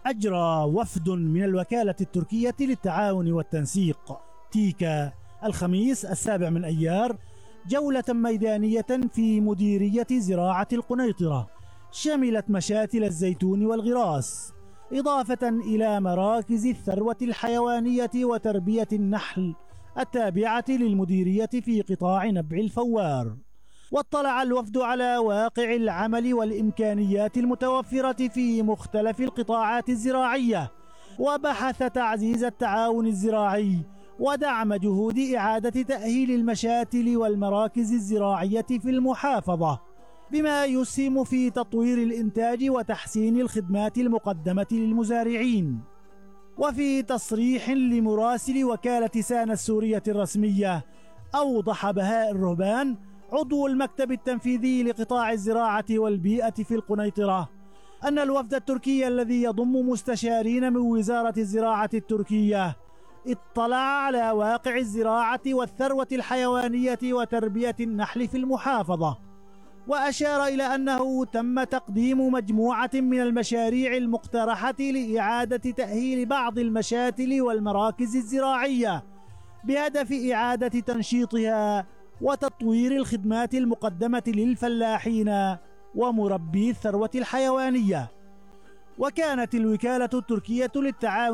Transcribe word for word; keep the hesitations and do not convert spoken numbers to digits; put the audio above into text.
أجرى وفد من الوكالة التركية للتعاون والتنسيق تيكا الخميس السابع من أيار جولة ميدانية في مديرية زراعة القنيطرة شملت مشاتل الزيتون والغراس، إضافة إلى مراكز الثروة الحيوانية وتربية النحل التابعة للمديرية في قطاع نبع الفوار. واطلع الوفد على واقع العمل والإمكانيات المتوفرة في مختلف القطاعات الزراعية، وبحث تعزيز التعاون الزراعي ودعم جهود إعادة تأهيل المشاتل والمراكز الزراعية في المحافظة، بما يسهم في تطوير الإنتاج وتحسين الخدمات المقدمة للمزارعين. وفي تصريح لمراسل وكالة سانا السورية الرسمية، أوضح بهاء الرهبان عضو المكتب التنفيذي لقطاع الزراعة والبيئة في القنيطرة أن الوفد التركي الذي يضم مستشارين من وزارة الزراعة التركية اطلع على واقع الزراعة والثروة الحيوانية وتربية النحل في المحافظة، وأشار إلى أنه تم تقديم مجموعة من المشاريع المقترحة لإعادة تأهيل بعض المشاتل والمراكز الزراعية بهدف إعادة تنشيطها وتطوير الخدمات المقدمة للفلاحين ومربي الثروة الحيوانية. وكانت الوكالة التركية للتعاون